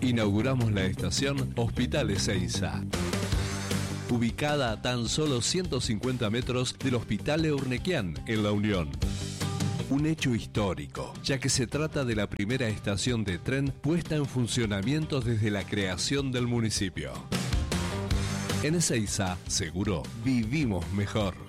Inauguramos la estación Hospital Ezeiza, ubicada a tan solo 150 metros del Hospital Eurnequian en La Unión. Un hecho histórico, ya que se trata de la primera estación de tren puesta en funcionamiento desde la creación del municipio. En Ezeiza, seguro, vivimos mejor.